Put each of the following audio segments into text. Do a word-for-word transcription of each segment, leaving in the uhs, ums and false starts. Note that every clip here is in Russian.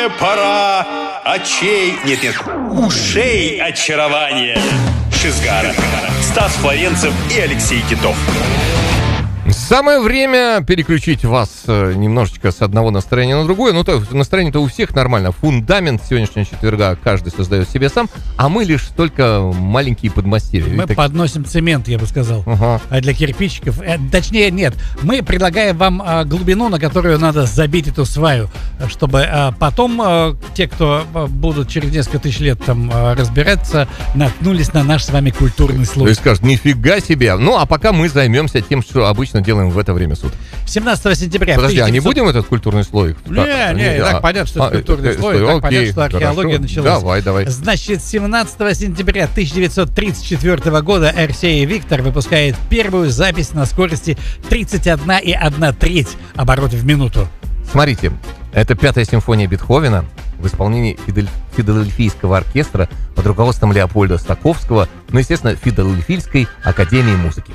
самая пора очей, нет, нет, ушей очарования Шизгара. Стас Флоренцев и Алексей Титов. Самое время переключить вас немножечко с одного настроения на другое. Ну, то настроение-то у всех нормально. Фундамент сегодняшнего четверга каждый создает себе сам, а мы лишь только маленькие подмастерья. Мы так... подносим цемент, я бы сказал. Ага. А для кирпичиков... Э, точнее, нет. Мы предлагаем вам э, глубину, на которую надо забить эту сваю, чтобы э, потом э, те, кто э, будут через несколько тысяч лет там э, разбираться, наткнулись на наш с вами культурный слой. То есть скажут, нифига себе. Ну, а пока мы займемся тем, что обычно делаем в это время суток. семнадцатого сентября. Подожди, а не будем этот культурный слой? Не, не, так понятно, что это культурный слой, так понятно, что археология началась. Давай, давай. Значит, семнадцатого сентября тысяча девятьсот тридцать четвёртого года эр си эй Victor выпускает первую запись на скорости тридцать одна и одна треть оборотов в минуту. Смотрите, это пятая симфония Бетховена в исполнении Фидель... Филадельфийского оркестра под руководством Леопольда Стаковского, ну, естественно, Филадельфийской академии музыки.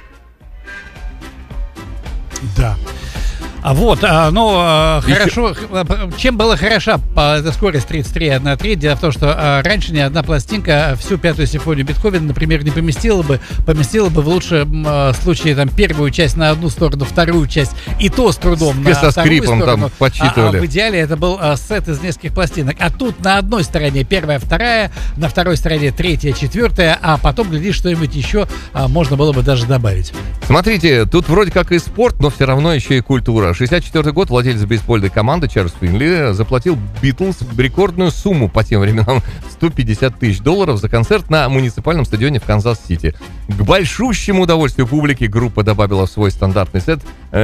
Да. А вот, ну, хорошо, чем была хороша эта скорость тридцать три и одна треть? Дело в том, что раньше ни одна пластинка всю пятую симфонию Бетховена, например, не поместила бы, поместила бы в лучшем случае там первую часть на одну сторону, вторую часть, и то с трудом на со скрипом сторону. Там подсчитывали. А, а в идеале это был сет из нескольких пластинок. А тут на одной стороне первая, вторая, на второй стороне третья, четвертая, а потом, глядишь, что-нибудь еще можно было бы даже добавить. Смотрите, тут вроде как и спорт, но все равно еще и культура. шестьдесят четвёртый год владелец бейсбольной команды Чарльз Финли заплатил Битлз рекордную сумму по тем временам сто пятьдесят тысяч долларов за концерт на муниципальном стадионе в Канзас-Сити. К большущему удовольствию публики группа добавила в свой стандартный сет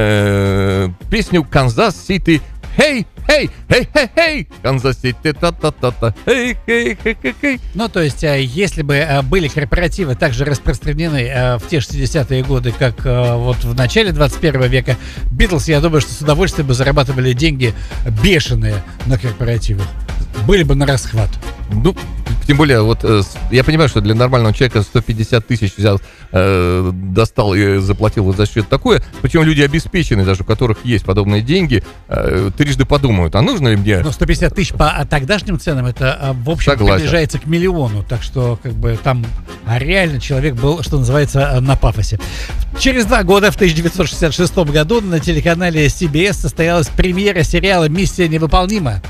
э, песню «Канзас-Сити». Хей, хей, хей, хей, хей, Канзас-Сити, та-та-та-та, хей, хей, хей, хей, хей. Ну, то есть, если бы были корпоративы также распространены в те шестидесятые годы, как вот в начале двадцать первого века, Битлз, я думаю, что с удовольствием бы зарабатывали деньги бешеные на корпоративах. Были бы на расхват. Ну, тем более, вот я понимаю, что для нормального человека сто пятьдесят тысяч взял, э, достал и заплатил вот за счет такое. Причем люди обеспеченные, даже у которых есть подобные деньги, э, трижды подумают, а нужно ли мне... Но сто пятьдесят тысяч по тогдашним ценам, это, в общем, Согласен. Приближается к миллиону. Так что, как бы, там реально человек был, что называется, на пафосе. Через два года, в тысяча девятьсот шестьдесят шестом году, на телеканале си би эс состоялась премьера сериала «Миссия невыполнима».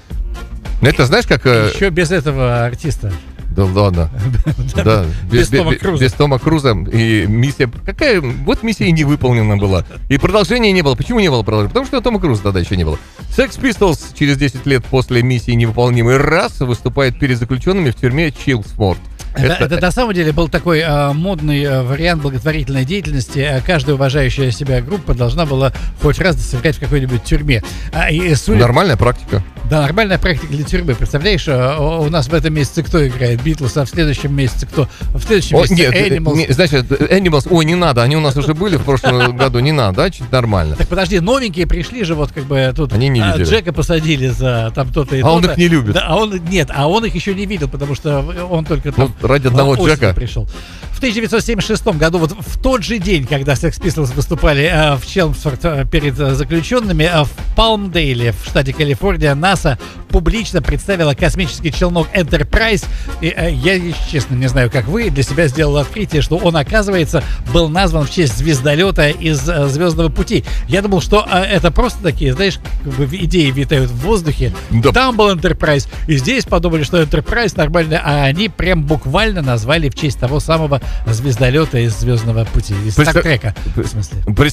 Это знаешь, как... Еще без этого артиста. Да ладно. Да, без, без Тома Круза. Без Тома Круза. И миссия... Какая... Вот миссия и не выполнена была. И продолжения не было. Почему не было продолжения? Потому что Тома Круза тогда еще не было. Sex Pistols через десять лет после миссии невыполнимой раз выступает перед заключенными в тюрьме Чилсморт. Это, это, это на самом деле был такой э, модный э, вариант благотворительной деятельности. Каждая уважающая себя группа должна была хоть раз сыграть в какой-нибудь тюрьме. А, и, судя... Нормальная практика. Да, нормальная практика для тюрьмы. Представляешь, у нас в этом месяце кто играет? Битлз, а в следующем месяце кто? В следующем месяце нет, Animals. Не, значит, Animals, ой, не надо, они у нас уже были в прошлом году, не надо, да, чуть нормально. Так подожди, новенькие пришли же, вот как бы тут они не видели. Джека посадили за там то-то и а то-то. А он их не любит. Да, а он, нет, а он их еще не видел, потому что он только там... Ну, ради одного Джека. Пришел. В тысяча девятьсот семьдесят шестом году, вот в тот же день, когда Sex Pistols выступали э, в Челмсфорд э, перед э, заключенными, э, в Палмдейле, в штате Калифорния, НАСА публично представила космический челнок Enterprise. И э, я, честно, не знаю, как вы, для себя сделал открытие, что он, оказывается, был назван в честь звездолета из э, «Звездного пути». Я думал, что э, это просто такие, знаешь, как бы идеи витают в воздухе. Да. Там был Enterprise, и здесь подумали, что Enterprise нормально, а они прям буквально назвали в честь того самого звездолета из «Звездного пути», из Стартрека, в смысле.